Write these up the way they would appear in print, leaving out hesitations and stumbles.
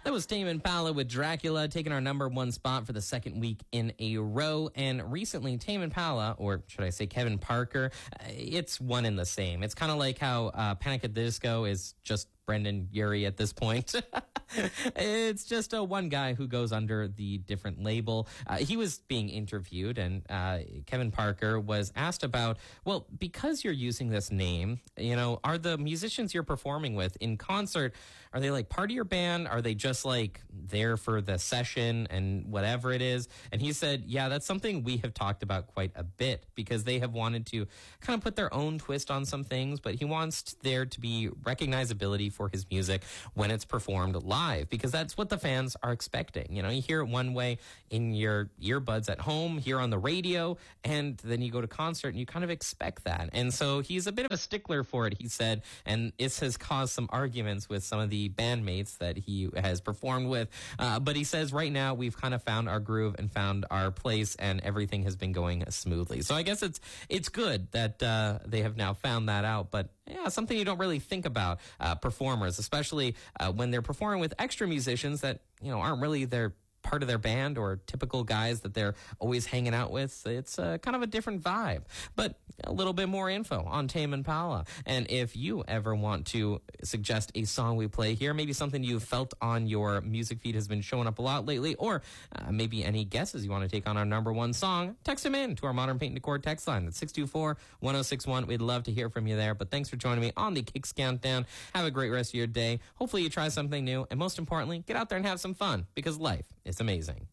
That was Tame Impala with Dracula, taking our number one spot for the second week in a row. And recently, Tame Impala, or should I say Kevin Parker, it's one and the same. It's kind of like how Panic at the Disco is just Brendan Urie at this point. It's just one guy who goes under the different label. He was being interviewed, and Kevin Parker was asked about, well, because you're using this name, are the musicians you're performing with in concert, are they like part of your band? Are they just like there for the session and whatever it is? And he said, yeah, that's something we have talked about quite a bit, because they have wanted to kind of put their own twist on some things, but he wants there to be recognizability for his music when it's performed live, because that's what the fans are expecting. You hear it one way in your earbuds at home, here on the radio, and then you go to concert and you kind of expect that. And so he's a bit of a stickler for it, he said, and this has caused some arguments with some of the bandmates that he has performed with. But he says right now we've kind of found our groove and found our place, and everything has been going smoothly. So I guess it's good that they have now found that out. But yeah, something you don't really think about, performers, especially when they're performing with extra musicians that, aren't really their part of their band or typical guys that they're always hanging out with. It's kind of a different vibe. But a little bit more info on Tame Impala. And if you ever want to suggest a song we play here, maybe something you've felt on your music feed has been showing up a lot lately, or maybe any guesses you want to take on our number one song, text them in to our Modern Paint and Decor text line at 624-1061. We'd love to hear from you there. But thanks for joining me on the Kicks Countdown. Have a great rest of your day. Hopefully you try something new. And most importantly, get out there and have some fun, because life is amazing.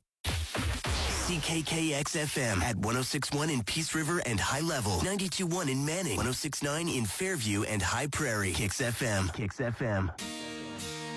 CKKX-FM at 106.1 in Peace River and High Level, 92.1 in Manning, 106.9 in Fairview and High Prairie. Kicks FM. Kicks FM.